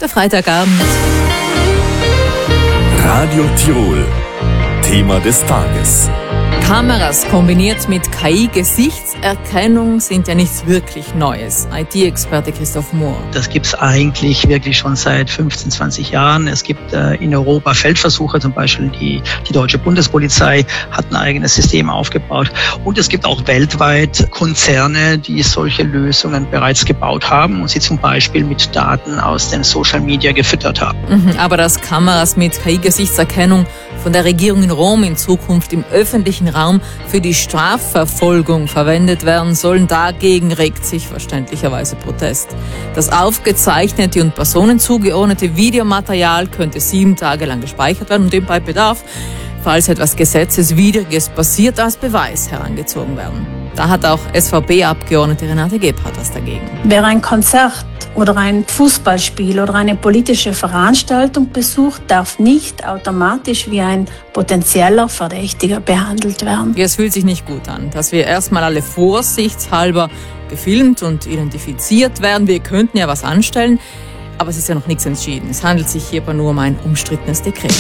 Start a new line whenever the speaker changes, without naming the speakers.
der Freitagabend.
Radio Tirol. Thema des Tages.
Kameras kombiniert mit KI-Gesichtserkennung sind ja nichts wirklich Neues. IT-Experte Christoph Mohr.
Das gibt's eigentlich wirklich schon seit 15, 20 Jahren. Es gibt in Europa Feldversuche, zum Beispiel die deutsche Bundespolizei hat ein eigenes System aufgebaut. Und es gibt auch weltweit Konzerne, die solche Lösungen bereits gebaut haben und sie zum Beispiel mit Daten aus den Social Media gefüttert haben.
Aber dass Kameras mit KI-Gesichtserkennung von der Regierung in Rom in Zukunft im öffentlichen Raum für die Strafverfolgung verwendet werden sollen, dagegen regt sich verständlicherweise Protest. Das aufgezeichnete und personenzugeordnete Videomaterial könnte 7 Tage lang gespeichert werden und dem bei Bedarf, falls etwas Gesetzeswidriges passiert, als Beweis herangezogen werden. Da hat auch SVP-Abgeordnete Renate Gebhardt was dagegen.
Wer ein Konzert oder ein Fußballspiel oder eine politische Veranstaltung besucht, darf nicht automatisch wie ein potenzieller Verdächtiger behandelt werden.
Es fühlt sich nicht gut an, dass wir erstmal alle vorsichtshalber gefilmt und identifiziert werden. Wir könnten ja was anstellen, aber es ist ja noch nichts entschieden. Es handelt sich hierbei nur um ein umstrittenes Dekret.